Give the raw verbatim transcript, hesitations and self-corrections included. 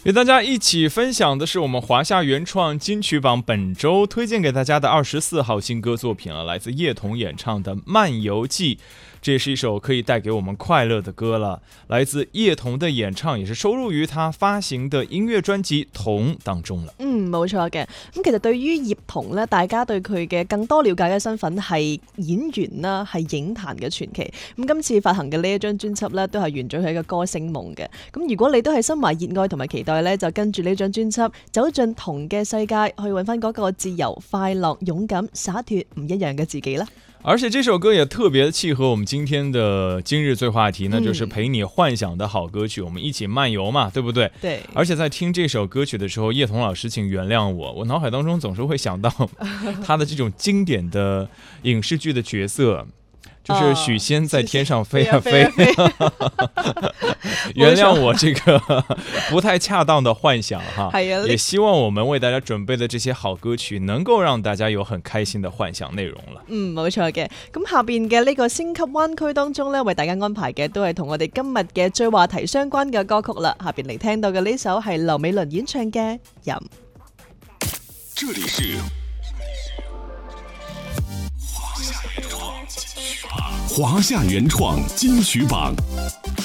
与大家一起分享的是我们华夏原创金曲榜本周推荐给大家的二十四号新歌作品了，来自叶童演唱的《漫游记》。这也是一首可以帶給我們快樂的歌了，來自葉童的演唱也是收錄於他發行的音樂專輯《童》當中了。 嗯，冇錯嘅。咁其實對於葉童咧，大家對佢嘅更多了解嘅身份係演員啦，係影壇嘅傳奇。咁今次發行嘅呢一張專輯咧，都係圓咗佢一個歌星夢嘅。咁如果你都係心懷熱愛同埋期待咧，就跟住呢張專輯走進童嘅世界，去揾翻嗰個自由、快樂、勇敢、灑脫唔一樣嘅自己啦。 而且這首歌也特別契合我們今天的今日最話題呢， 嗯、 就是陪你幻想的好歌曲，我們一起漫遊嘛，對不對？ 對。 而且在聽這首歌曲的時候，葉童老師請原諒我，我腦海當中總是會想到他的這種經典的影視劇的角色。就是許仙在天上飛啊飛，原諒我這個不太恰當的幻想哈，也希望我們為大家準備的這些好歌曲能夠讓大家有很開心的幻想內容了。 嗯，冇錯嘅。咁下邊嘅呢個星級灣區當中呢，為大家安排嘅都係同我哋今日嘅最話題相關嘅歌曲啦。下邊嚟聽到嘅呢首係劉美倫演唱嘅《飲》。 這裡是華夏原創金曲榜。